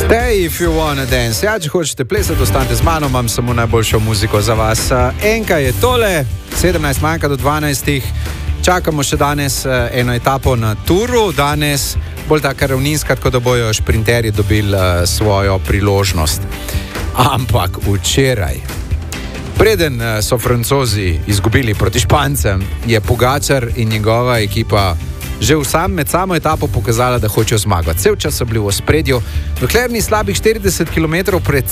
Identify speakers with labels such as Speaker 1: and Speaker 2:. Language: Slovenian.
Speaker 1: Hey, if you wanna dance. Ja, če hočete plesati, ostanite z mano, imam samo najboljšo muziko za vas. Enka je tole, 17 manjka do 12. Čakamo še danes eno etapo na turu. Danes bolj taka ravninska, tako da bojo šprinterji dobili svojo priložnost. Ampak včeraj, preden so Francozi izgubili proti Špancem, je Pogačar in njegova ekipa že med samo etapo pokazala, da hočejo zmagati. Cel čas so bili v ospredju, dokler ni slabih 40 km pred